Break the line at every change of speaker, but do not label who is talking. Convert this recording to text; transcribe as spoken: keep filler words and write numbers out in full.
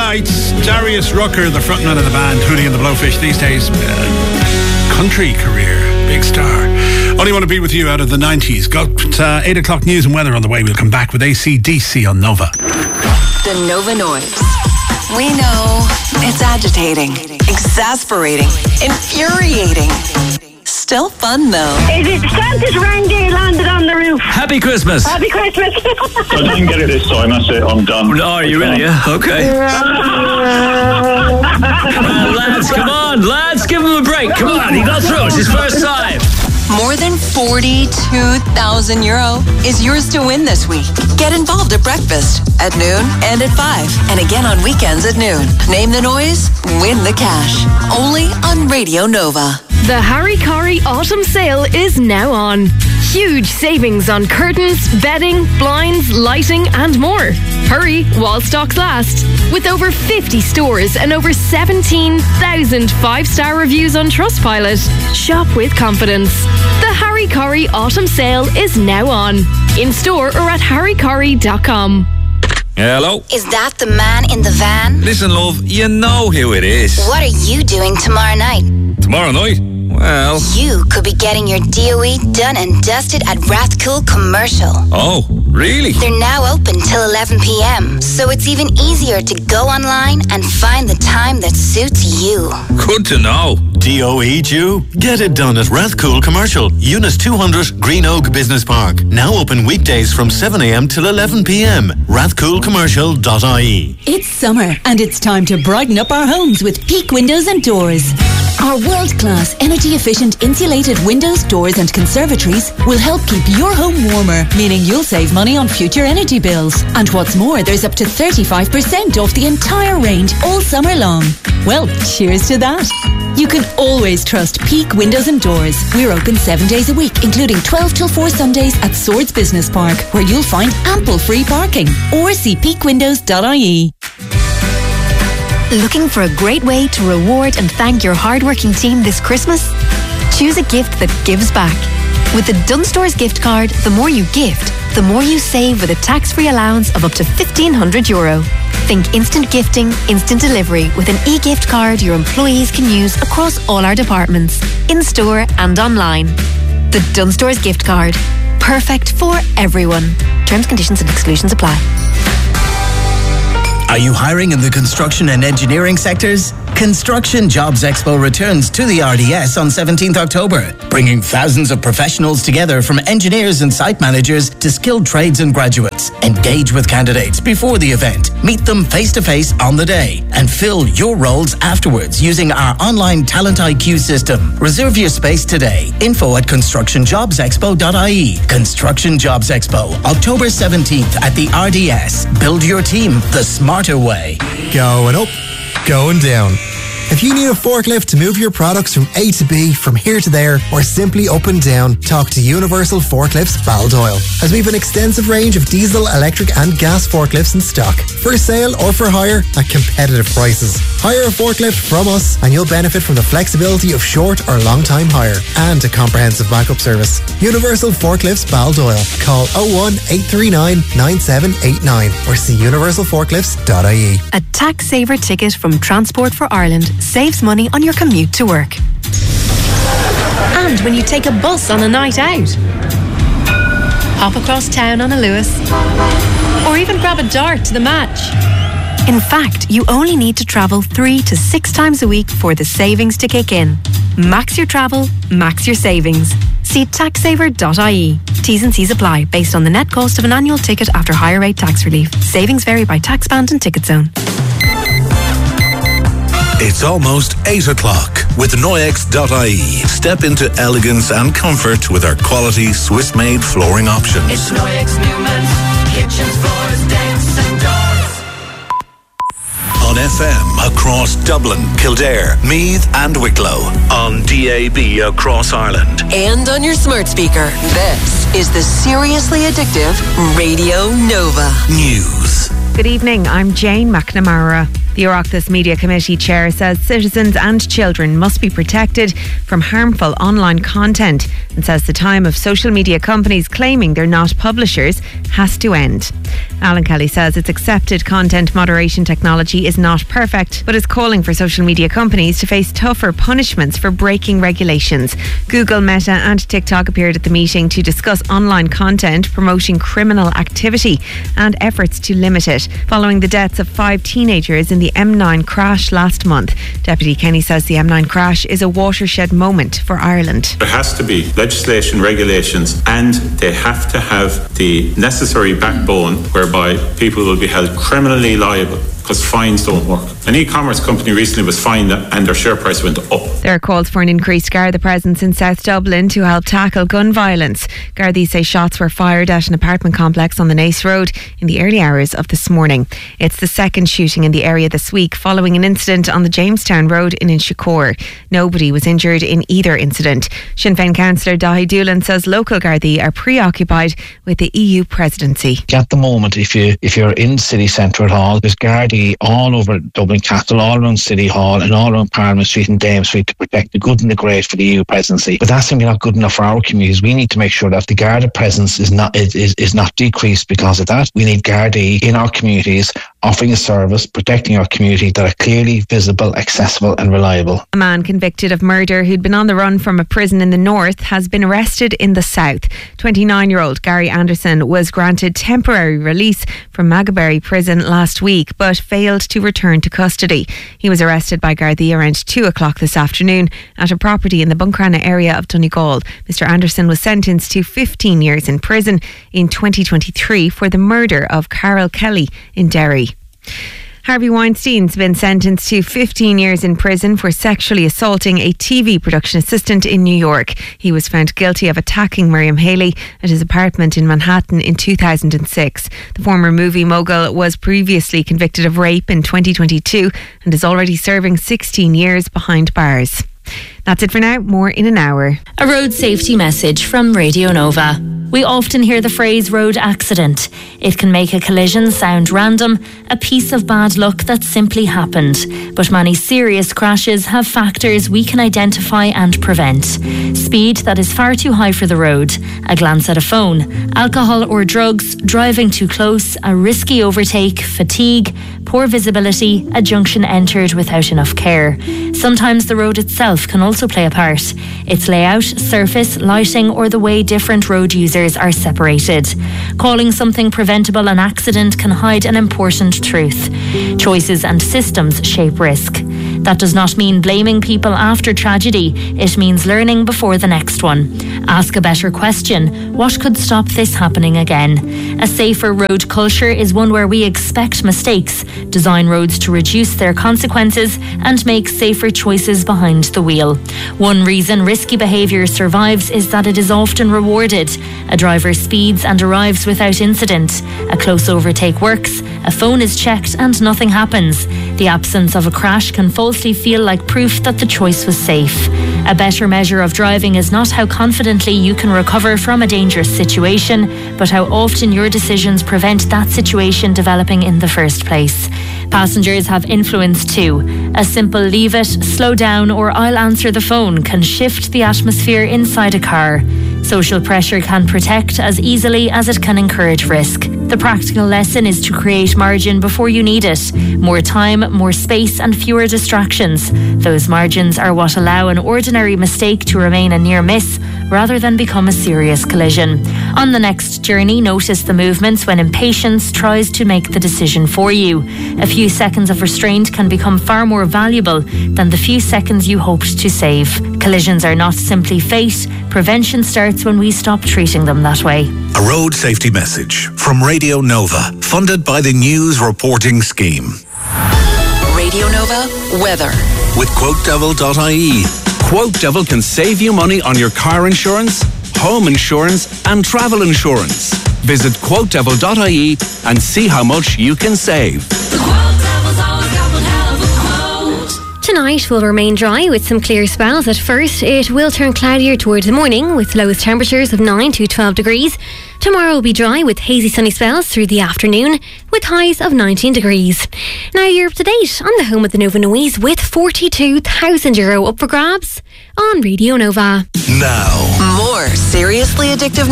Nights. Darius Rucker, the frontman of the band, Hootie and the Blowfish. These days, uh, country career, big star. Only Want to Be With You out of the nineties. Got uh, eight o'clock news and weather on the way. We'll come back with A C D C on Nova.
The Nova Noise. We know it's agitating, exasperating, infuriating. Still fun though.
Is it Santa's reindeer landed on the roof?
Happy Christmas.
Happy Christmas.
I didn't get it this time, that's it, I'm done.
Oh, are you really? Yeah, okay. Well, lads, come on, lads, give him a break. Come on, he got through. It's his first time.
More than forty-two thousand euro is yours to win this week. Get involved at breakfast, at noon, and at five. And again on weekends at noon. Name the noise, win the cash. Only on Radio Nova.
The Harry Corey Autumn Sale is now on. Huge savings on curtains, bedding, blinds, lighting and more. Hurry while stocks last. With over fifty stores and over seventeen thousand five-star reviews on Trustpilot. Shop with confidence. The Harry Corey Autumn Sale is now on. In store or at harry corey dot com.
Hello.
Is that the man in the van?
Listen, love, you know who it is.
What are you doing tomorrow night?
Tomorrow night? Well...
You could be getting your D O E done and dusted at Rathcoole Commercial.
Oh, really?
They're now open till eleven p.m, so it's even easier to go online and find the time that suits you.
Good to know.
D O E due? Get it done at Rathcoole Commercial, Unit two hundred, Green Oak Business Park. Now open weekdays from seven a.m. till eleven p.m. rathcoole commercial dot I E.
It's summer and it's time to brighten up our homes with Peak Windows and Doors. Our world-class, energy-efficient insulated windows, doors and conservatories will help keep your home warmer, meaning you'll save money on future energy bills. And what's more, there's up to thirty-five percent off the entire range all summer long. Well, cheers to that. You can always trust Peak Windows and Doors. We're open seven days a week, including twelve till four Sundays at Swords Business Park, where you'll find ample free parking. Or see peak windows dot I E.
Looking for a great way to reward and thank your hardworking team this Christmas? Choose a gift that gives back. With the Dunnes Stores gift card, the more you gift, the more you save with a tax-free allowance of up to fifteen hundred euro. Think instant gifting, instant delivery with an e-gift card your employees can use across all our departments, in-store and online. The Dunnes Stores gift card. Perfect for everyone. Terms, conditions and exclusions apply.
Are you hiring in the construction and engineering sectors? Construction Jobs Expo returns to the R D S on seventeenth October, bringing thousands of professionals together from engineers and site managers to skilled trades and graduates. Engage with candidates before the event, meet them face-to-face on the day, and fill your roles afterwards using our online Talent I Q system. Reserve your space today. Info at construction jobs expo dot I E. Construction Jobs Expo, October seventeenth at the R D S. Build your team the smarter way.
Going up, going down. If you need a forklift to move your products from A to B, from here to there, or simply up and down, talk to Universal Forklifts Baldoyle, as we have an extensive range of diesel, electric and gas forklifts in stock, for sale or for hire at competitive prices. Hire a forklift from us and you'll benefit from the flexibility of short or long time hire and a comprehensive backup service. Universal Forklifts Baldoyle. Call oh one, eight three nine, nine seven eight nine or see universal forklifts dot I E.
A tax saver ticket from Transport for Ireland saves money on your commute to work. And when you take a bus on a night out. Hop across town on a Lewis. Or even grab a dart to the match. In fact, you only need to travel three to six times a week for the savings to kick in. Max your travel, max your savings. See tax saver dot I E. T's and C's apply based on the net cost of an annual ticket after higher rate tax relief. Savings vary by tax band and ticket zone.
It's almost eight o'clock with Noyex dot I E. Step into elegance and comfort with our quality Swiss-made flooring options.
It's Noyex Newman, kitchens, floors, decks and doors.
On F M across Dublin, Kildare, Meath and Wicklow. On D A B across Ireland.
And on your smart speaker. This is the seriously addictive Radio Nova.
News.
Good evening, I'm Jane McNamara. The Oireachtas Media Committee Chair says citizens and children must be protected from harmful online content and says the time of social media companies claiming they're not publishers has to end. Alan Kelly says it's accepted content moderation technology is not perfect, but is calling for social media companies to face tougher punishments for breaking regulations. Google, Meta and TikTok appeared at the meeting to discuss online content promoting criminal activity and efforts to limit it, following the deaths of five teenagers in the M nine crash last month. Deputy Kenny says the M nine crash is a watershed moment for Ireland.
There has to be legislation, regulations, and they have to have the necessary backbone whereby people will be held criminally liable because fines don't work. An e-commerce company recently was fined and their share price went up.
There are calls for an increased Garda presence in South Dublin to help tackle gun violence. Gardaí say shots were fired at an apartment complex on the Nace Road in the early hours of this morning. It's the second shooting in the area this week following an incident on the Jamestown Road in Inchicore. Nobody was injured in either incident. Sinn Féin councillor Dahi Doolan says local Gardaí are preoccupied with the E U presidency.
At the moment, if you if you're in city centre at all, there's Gardaí all over Dublin Castle, all around City Hall and all around Parliament Street and Dame Street to protect the good and the great for the E U presidency. But that's simply not good enough for our communities. We need to make sure that the Garda presence is not is, is, is not decreased because of that. We need Gardaí in our communities offering a service, protecting our community that are clearly visible, accessible and reliable.
A man convicted of murder who'd been on the run from a prison in the north has been arrested in the south. twenty-nine-year-old Gary Anderson was granted temporary release from Magaberry prison last week but failed to return to custody. He was arrested by Gardaí around two o'clock this afternoon at a property in the Buncrana area of Donegal. Mister Anderson was sentenced to fifteen years in prison in twenty twenty-three for the murder of Carol Kelly in Derry. Harvey Weinstein's been sentenced to fifteen years in prison for sexually assaulting a T V production assistant in New York. He was found guilty of attacking Miriam Haley at his apartment in Manhattan in two thousand six. The former movie mogul was previously convicted of rape in twenty twenty-two and is already serving sixteen years behind bars. That's it for now. More in an hour.
A road safety message from Radio Nova. We often hear the phrase road accident. It can make a collision sound random, a piece of bad luck that simply happened. But many serious crashes have factors we can identify and prevent. Speed that is far too high for the road, a glance at a phone, alcohol or drugs, driving too close, a risky overtake, fatigue, poor visibility, a junction entered without enough care. Sometimes the road itself can also play a part. Its layout, surface, lighting or the way different road users are separated. Calling something preventable an accident can hide an important truth. Choices and systems shape risk. That does not mean blaming people after tragedy. It means learning before the next one. Ask a better question. What could stop this happening again? A safer road culture is one where we expect mistakes, design roads to reduce their consequences and make safer choices behind the wheel. One reason risky behaviour survives is that it is often rewarded. A driver speeds and arrives without incident. A close overtake works, a phone is checked and nothing happens. The absence of a crash can falsely feel like proof that the choice was safe. A better measure of driving is not how confidently you can recover from a dangerous situation, but how often your decisions prevent that situation developing in the first place. Passengers have influence too. A simple leave it, slow down or I'll answer the phone can shift the atmosphere inside a car. Social pressure can protect as easily as it can encourage risk. The practical lesson is to create margin before you need it. More time, more space and fewer distractions. Those margins are what allow an ordinary mistake to remain a near miss rather than become a serious collision. On the next journey, notice the movements when impatience tries to make the decision for you. A few seconds of restraint can become far more valuable than the few seconds you hoped to save. Collisions are not simply fate. Prevention starts when we stop treating them that way.
A road safety message from Radio Nova, funded by the News Reporting Scheme.
Radio Nova weather
with quote devil dot I E.
Quote Devil can save you money on your car insurance, home insurance and travel insurance. Visit quote devil dot I E and see how much you can save.
Tonight
Tonight will remain dry with some clear spells at first. It will turn cloudier towards the morning with lowest temperatures of nine to twelve degrees. Tomorrow will be dry with hazy sunny spells through the afternoon with highs of nineteen degrees. Now you're up to date on the home of the Nova Noise with forty-two thousand euro up for grabs on Radio Nova.
Now.
More seriously addictive